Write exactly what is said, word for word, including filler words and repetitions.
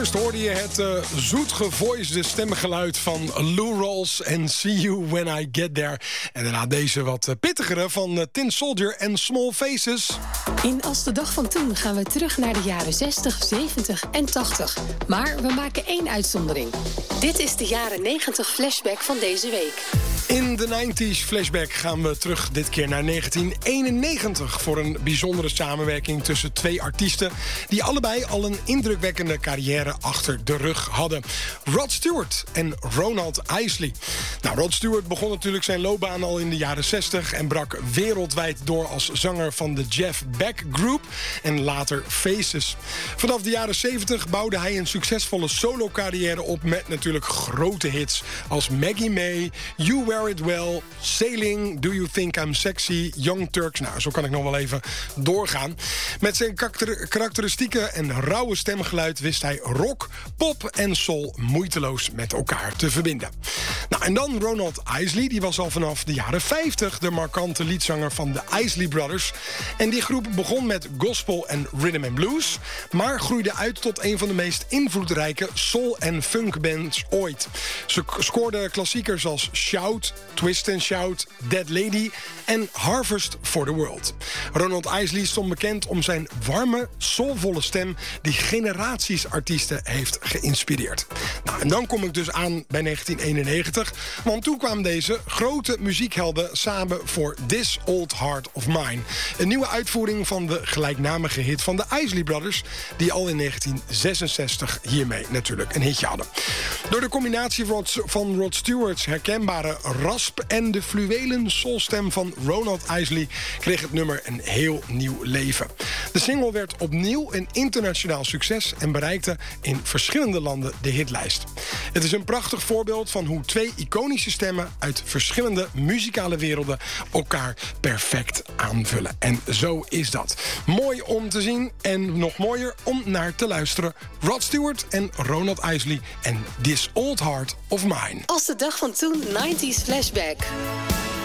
Eerst hoorde je het uh, zoetgevoisde stemgeluid van Lou Rawls en See You When I Get There. En daarna deze wat uh, pittigere van uh, Tin Soldier en Small Faces. In Als de Dag van Toen gaan we terug naar de jaren zestig, zeventig en tachtig. Maar we maken één uitzondering. Dit is de jaren negentig flashback van deze week. In de negentig flashback gaan we terug dit keer naar negentien eenennegentig... voor een bijzondere samenwerking tussen twee artiesten... die allebei al een indrukwekkende carrière achter de rug hadden. Rod Stewart en Ronald Isley. Nou, Rod Stewart begon natuurlijk zijn loopbaan al in de jaren zestig... en brak wereldwijd door als zanger van de Jeff Beck Group en later Faces. Vanaf de jaren zeventig bouwde hij een succesvolle solo-carrière op... met natuurlijk grote hits als Maggie May, You Wear It Well, Sailing, Do You Think I'm Sexy, Young Turks. Nou, zo kan ik nog wel even doorgaan. Met zijn karakter- karakteristieke en rauwe stemgeluid wist hij rock, pop en soul moeiteloos met elkaar te verbinden. Nou, en dan Ronald Isley, die was al vanaf de jaren vijftig de markante liedzanger van de Isley Brothers. En die groep begon met gospel en rhythm and blues, maar groeide uit tot een van de meest invloedrijke soul- en funkbands ooit. Ze scoorden klassiekers als Shout, Twist and Shout, Dead Lady en Harvest for the World. Ronald Isley stond bekend om zijn warme, soulvolle stem die generaties artiesten heeft geïnspireerd. Nou, en dan kom ik dus aan bij negentien eenennegentig, want toen kwamen deze grote muziekhelden samen voor This Old Heart of Mine. Een nieuwe uitvoering van de gelijknamige hit van de Isley Brothers, die al in negentien zesenzestig hiermee natuurlijk een hitje hadden. Door de combinatie van Rod Stewart's herkenbare rasp en de fluwelen soulstem van Ronald Isley kreeg het nummer een heel nieuw leven. De single werd opnieuw een internationaal succes en bereikte in verschillende landen de hitlijst. Het is een prachtig voorbeeld van hoe twee iconische stemmen uit verschillende muzikale werelden elkaar perfect aanvullen. En zo is dat. Mooi om te zien en nog mooier om naar te luisteren. Rod Stewart en Ronald Isley en This Old Heart of Mine. Als de Dag van Toen negentig flashback.